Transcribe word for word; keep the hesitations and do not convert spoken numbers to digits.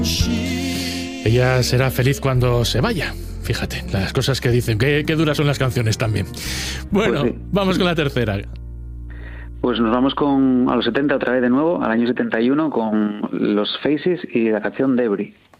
Ella será feliz cuando se vaya. Fíjate, las cosas que dicen. Qué, qué duras son las canciones también. Bueno, pues sí. Vamos con la tercera. Pues nos vamos con a los setenta otra vez de nuevo, al año setenta y uno, con los Faces y la canción Debris.